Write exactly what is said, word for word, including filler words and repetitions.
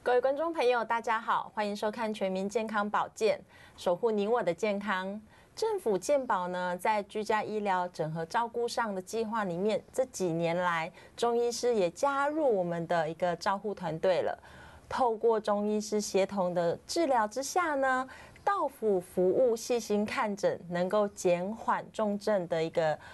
各位观众朋友，大家好，欢迎收看《全民健康保健》，守护你我的健康。政府健保呢，在居家医疗整合照顾上的计划里面，这几年来，中医师也加入我们的一个照护团队了。透过中医师协同的治疗之下呢，到府服务、细心看诊，能够减缓重症的一个